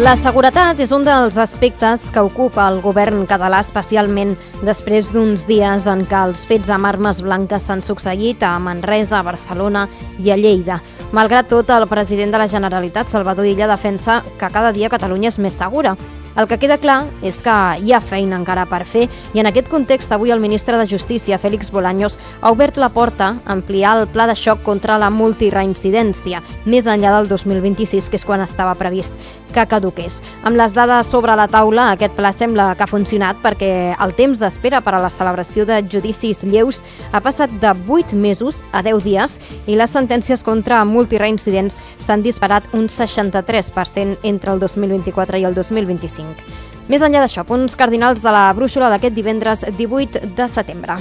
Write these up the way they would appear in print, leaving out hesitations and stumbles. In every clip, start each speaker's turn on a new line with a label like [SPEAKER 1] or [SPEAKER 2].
[SPEAKER 1] La seguretat és un dels aspectes que ocupa el govern català, especialment després d'uns dies en què els fets amb armes blanques s'han succeït a Manresa, a Barcelona i a Lleida. Malgrat tot, el president de la Generalitat, Salvador Illa, defensa que cada dia Catalunya és més segura. El que queda clar és que hi ha feina encara per fer i en aquest context avui el ministre de Justícia, Félix Bolaños, ha obert la porta a ampliar el pla de xoc contra la multireincidència més enllà del 2026, que és quan estava previst que caduqués. Amb les dades sobre la taula, aquest pla sembla que ha funcionat perquè el temps d'espera per a la celebració de judicis lleus ha passat de 8 mesos a 10 dies i les sentències contra multireincidents s'han disparat un 63% entre el 2024 i el 2025. Més enllà d'això, punts cardinals de la brúixola d'aquest divendres 18 de setembre.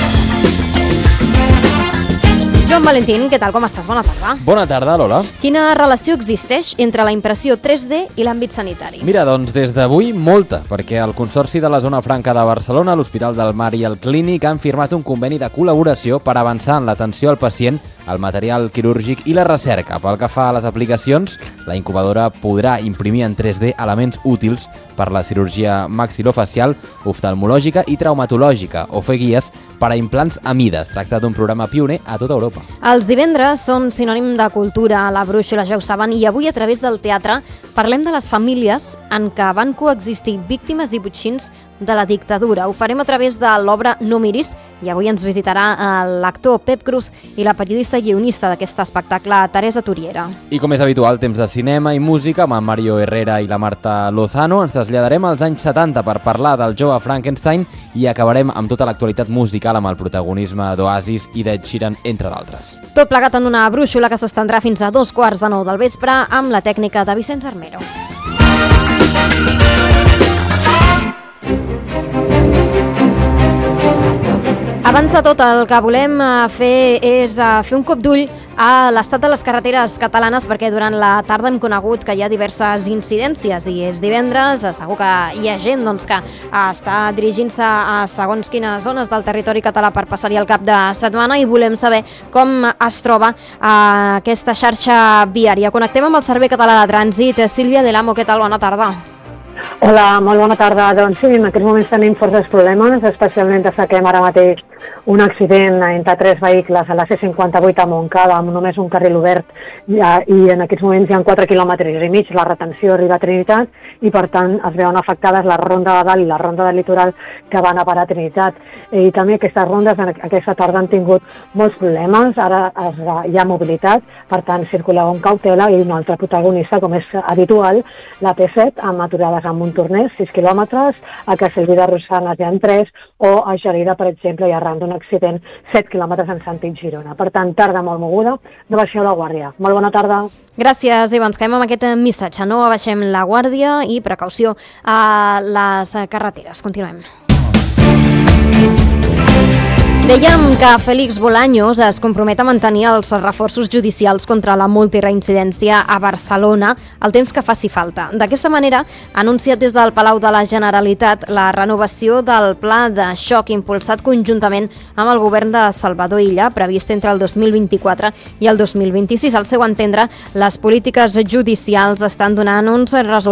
[SPEAKER 1] Joan Valentín, què tal, com estàs? Bona tarda.
[SPEAKER 2] Bona tarda, Lola.
[SPEAKER 1] Quina relació existeix entre la impressió 3D i l'àmbit sanitari?
[SPEAKER 2] Mira, doncs des d'avui molta, perquè el Consorci de la Zona Franca de Barcelona, l'Hospital del Mar i el Clínic han firmat un conveni de col·laboració per avançar en l'atenció al pacient, el material quirúrgic i la recerca. Pel que fa a les aplicacions, la incubadora podrà imprimir en 3D elements útils per la cirurgia maxilofacial, oftalmològica i traumatològica, o fer guies per a implants a mides. Tracta d'un programa pioner a tota Europa.
[SPEAKER 1] Els divendres són sinònim de cultura a la brúixola, ja ho saben, i avui a través del teatre parlem de les famílies en què van coexistir víctimes i botxins de la dictadura. Ho farem a través de l'obra No miris i avui ens visitarà l'actor Pep Cruz i la periodista i guionista d'aquest espectacle, Teresa Turiera.
[SPEAKER 2] I com és habitual, temps de cinema i música amb en Mario Herrera i la Marta Lozano. Ens traslladarem als anys 70 per parlar del jove Frankenstein i acabarem amb tota l'actualitat musical amb el protagonisme d'Oasis i d'Ed Sheeran, entre d'altres.
[SPEAKER 1] Tot plegat en una brúixola que s'estendrà fins a 2:15 del vespre amb la tècnica de Vicenç Armero. Abans de tot, el que volem fer és fer un cop d'ull a l'estat de les carreteres catalanes, perquè durant la tarda hem conegut que hi ha diverses incidències i és divendres, segur que hi ha gent que està dirigint-se a segons quines zones del territori català per passar-hi el cap de setmana i volem saber com es troba aquesta xarxa viària. Connectem amb el Servei Català de Trànsit. Sílvia Del Amo, què tal? Bona tarda.
[SPEAKER 3] Hola, molt bona tarda. Doncs sí, en aquests moments tenim forces problemes, especialment destaquem ara mateix un accident entre 3 vehicles a la C58 a Montcada amb només un carril obert i en aquests moments hi ha 4 quilòmetres i mig, la retenció arriba a Trinitat i per tant es veuen afectades la ronda de dalt i la ronda del litoral que van a parar a Trinitat. I també aquestes rondes aquesta tarda han tingut molts problemes, ara hi ha mobilitat, per tant circuleu amb cautela i un altre protagonista, com és habitual, la P7 amb aturades a Montornès, 6 quilòmetres, a Castellví de Rosanes hi ha 3 o a Gelida, per exemple, hi ha arran d'un accident 7 quilòmetres en sentit Girona. Per tant, tarda molt moguda, no baixeu la guàrdia. Molt bona tarda.
[SPEAKER 1] Gràcies, Iva. Ens quedem amb aquest missatge. No abaixem la guàrdia i precaució a les carreteres. Continuem. Dèiem que Félix Bolaños es compromet a mantenir els reforços judicials contra la multireincidència a Barcelona el temps que faci falta. D'aquesta manera, ha anunciat des del Palau de la Generalitat la renovació del pla de xoc impulsat conjuntament amb el govern de Salvador Illa, previst entre el 2024 i el 2026. Al seu entendre, les polítiques judicials estan donant uns resultats